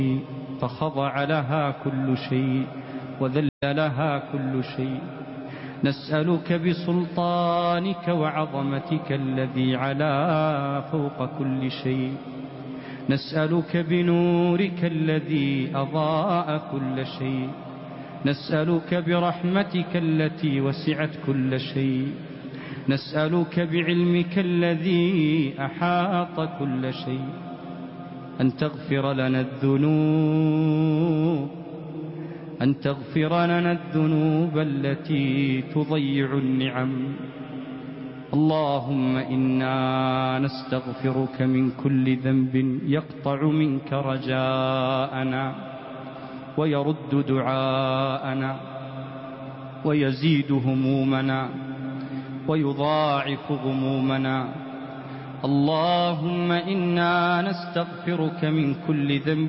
فخضع لها كل شيء وذل لها كل شيء. نسألك بسلطانك وعظمتك الذي علا فوق كل شيء، نسألك بنورك الذي أضاء كل شيء، نسألك برحمتك التي وسعت كل شيء، نسألك بعلمك الذي أحاط كل شيء أن تغفر لنا الذنوب، أن تغفر لنا الذنوب التي تضيع النعم. اللهم إنا نستغفرك من كل ذنب يقطع منك رجاءنا ويرد دعاءنا ويزيد همومنا ويضاعف غمومنا. اللهم إنا نستغفرك من كل ذنب